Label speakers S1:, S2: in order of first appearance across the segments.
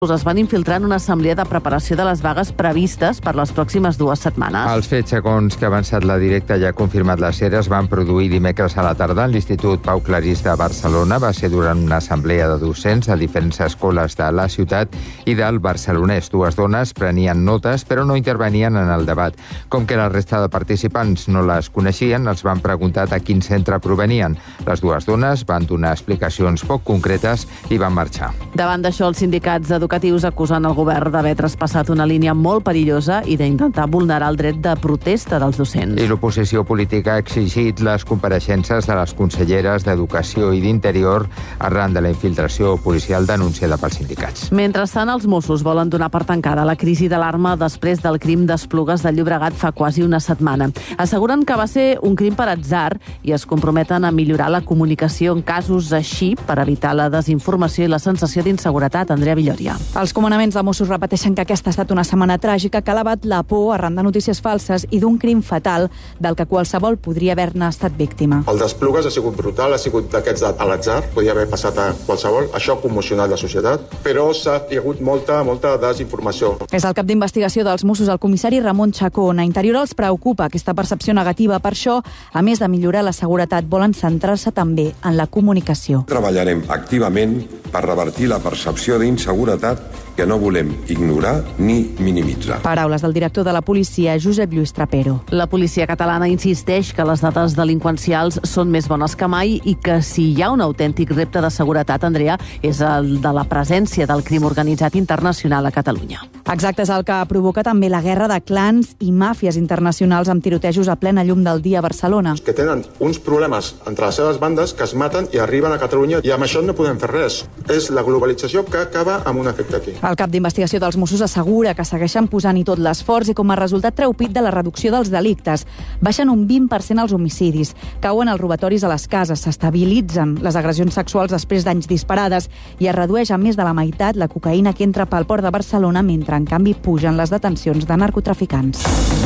S1: es van infiltrar en una assemblea de preparació de les vagues previstes per les pròximes 2 setmanes.
S2: Els fets, segons que ha avançat la directa i ha confirmat la SER, es van produir dimecres a la tarda en l'Institut Pau Clarís de Barcelona. Va ser durant una assemblea de docents de diferents escoles de la ciutat i del barcelonès. 2 dones prenien notes, però no intervenien en el debat. Com que la resta de participants no les coneixien, els van preguntar a quin centre provenien. Les 2 dones van donar explicacions poc concretes i van marxar.
S1: Davant d'això, els sindicats educatius acusen el govern d'haver traspassat una línia molt perillosa i d'intentar vulnerar el dret de protesta dels docents.
S2: I l'oposició política ha exigit les compareixences de les conselleres d'Educació i d'Interior arran de la infiltració policial denunciada pels sindicats.
S1: Mentrestant, els Mossos volen donar per tancada la crisi d'alarma després del crim d'Esplugues de Llobregat fa quasi una setmana. Asseguren que va ser un crim per atzar i es comprometen a millorar la comunicació en casos així per evitar la desinformació i la sensació d'inseguretat. Andrea Villoria.
S3: Els comandaments de Mossos repeteixen que aquesta ha estat una setmana tràgica que ha elevat la por arran de notícies falses i d'un crim fatal del que qualsevol podria haver-ne estat víctima.
S4: El d'Esplugues ha sigut brutal, ha sigut d'aquests a l'atzar, podia haver passat a qualsevol, això ha commocionat la societat, però hi ha hagut molta desinformació.
S3: És el cap d'investigació dels Mossos, el comissari Ramon Chacón. A Interior els preocupa aquesta percepció negativa, per això, a més de millorar la seguretat, volen centrar-se també en la comunicació.
S5: Treballarem activament per revertir la percepció d'inseguretat que no volem ignorar ni minimitzar.
S3: Paraules del director de la policia, Josep Lluís Trapero.
S1: La policia catalana insisteix que les dades delinqüencials són més bones que mai i que si hi ha un autèntic repte de seguretat, Andrea, és el de la presència del crim organitzat internacional a Catalunya.
S3: Exacte, és el que provoca també la guerra de clans i màfies internacionals amb tirotejos a plena llum del dia a Barcelona.
S4: Que tenen uns problemes entre les seves bandes que es maten i arriben a Catalunya i amb això no podem fer res. És la globalització que acaba amb un efecte aquí.
S3: El cap d'investigació dels Mossos assegura que segueixen posant-hi tot l'esforç i com a resultat treu pit de la reducció dels delictes. Baixen un 20% els homicidis, cauen els robatoris a les cases, s'estabilitzen les agressions sexuals després d'anys disparades i es redueix a més de la meitat la cocaïna que entra pel port de Barcelona, mentre en canvi pugen les detencions de narcotraficants.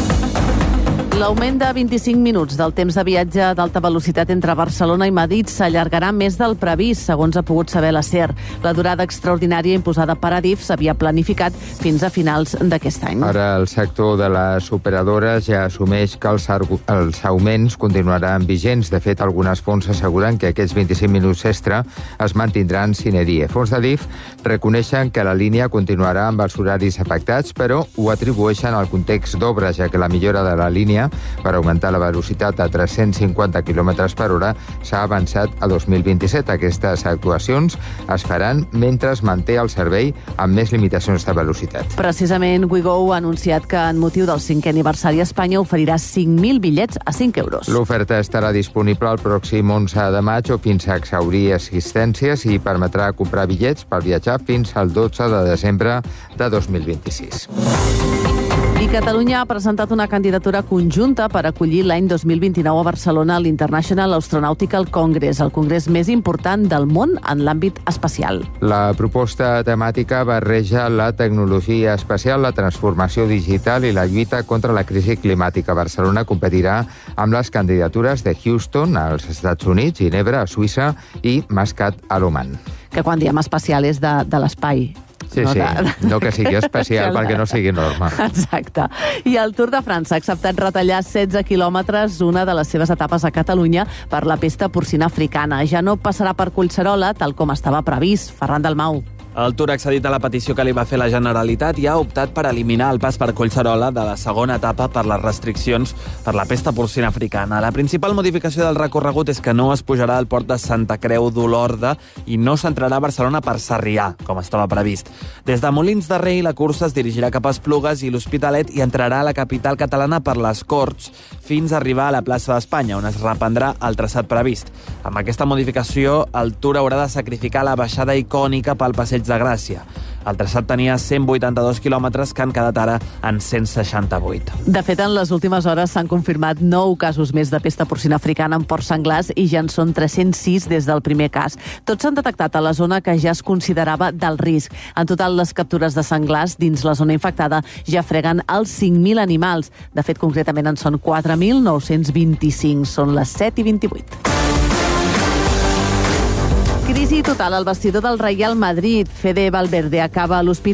S1: L'augment de 25 minuts del temps de viatge d'alta velocitat entre Barcelona i Madrid s'allargarà més del previst, segons ha pogut saber la SER. La durada extraordinària imposada per Adif s'havia planificat fins a finals d'aquest any.
S2: Ara el sector de les operadores ja assumeix que els augments continuaran vigents. De fet, algunes fonts asseguren que aquests 25 minuts extra es mantindran sine die. Fons d'Adif reconeixen que la línia continuarà amb els horaris afectats, però ho atribueixen al context d'obres, ja que la millora de la línia per augmentar la velocitat a 350 km per hora s'ha avançat a 2027. Aquestes actuacions es faran mentre es manté el servei amb més limitacions de velocitat.
S1: Precisament, Ouigo ha anunciat que en motiu del 5è aniversari Espanya oferirà 5.000 bitllets a 5 euros.
S2: L'oferta estarà disponible el pròxim 11 de maig o fins a exhaurir assistències i permetrà comprar bitllets per viatjar fins al 12 de desembre de 2026.
S1: I Catalunya ha presentat una candidatura conjunta per acollir l'any 2029 a Barcelona a l'International Astronautical Congress, el congrés més important del món en l'àmbit espacial.
S2: La proposta temàtica barreja la tecnologia espacial, la transformació digital i la lluita contra la crisi climàtica. Barcelona competirà amb les candidatures de Houston, als Estats Units, Ginebra, a Suïssa i Mascat, a l'Oman.
S1: Que quan diem espacial és de l'espai.
S2: Sí, no que sigui especial perquè no sigui norma.
S1: Exacte. I el Tour de França ha acceptat retallar 16 quilòmetres, una de les seves etapes a Catalunya, per la pesta porcina africana. Ja no passarà per Collserola, tal com estava previst. Ferran Dalmau.
S6: El Tour ha accedit a la petició que li va fer la Generalitat i ha optat per eliminar el pas per Collserola de la segona etapa per les restriccions per la pesta porcina africana. La principal modificació del recorregut és que no es pujarà al port de Santa Creu d'Olorda i no s'entrarà a Barcelona per Sarrià, com estava previst. Des de Molins de Rei, la cursa es dirigirà cap a Esplugues i l'Hospitalet i entrarà a la capital catalana per les Corts fins a arribar a la plaça d'Espanya, on es reprendrà el traçat previst. Amb aquesta modificació, el Tour haurà de sacrificar la baixada icònica pel Passeig de Gràcia. El traçat tenia 182 quilòmetres que han quedat ara en 168.
S1: De fet, en les últimes hores s'han confirmat 9 casos més de pesta porcina africana en porcs senglars i ja en són 306 des del primer cas. Tots s'han detectat a la zona que ja es considerava d'alt risc. En total, les captures de senglars dins la zona infectada ja freguen els 5.000 animals. De fet, concretament en són 4.925. Són les 7:28. Crisi total al vestidor del Real Madrid. Fede Valverde acaba a l'hospital